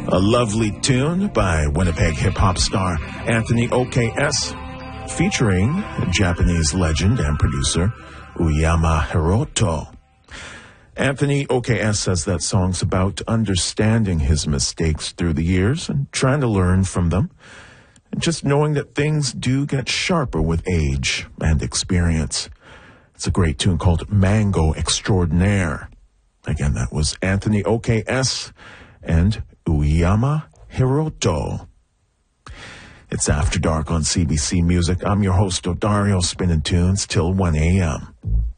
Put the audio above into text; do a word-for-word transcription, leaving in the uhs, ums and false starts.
A lovely tune by Winnipeg hip-hop star Anthony O K S, featuring Japanese legend and producer Uyama Hiroto. Anthony O K S says that song's about understanding his mistakes through the years and trying to learn from them, and just knowing that things do get sharper with age and experience. It's a great tune called Mango Extraordinaire. Again, that was Anthony O K S and Uyama Hiroto. It's After Dark on C B C Music. I'm your host, Odario, spinning tunes till one a.m.